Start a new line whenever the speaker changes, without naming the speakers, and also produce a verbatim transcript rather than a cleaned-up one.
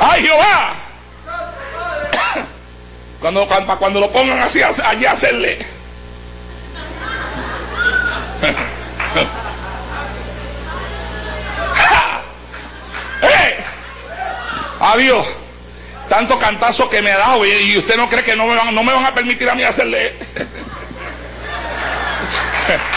¡Ay, Jehová! Cuando, cuando, cuando lo pongan así, allí a hacerle. ¡Eh! Adiós. Tanto cantazo que me ha dado, y, y usted no cree que no me van, no me van a permitir a mí hacerle.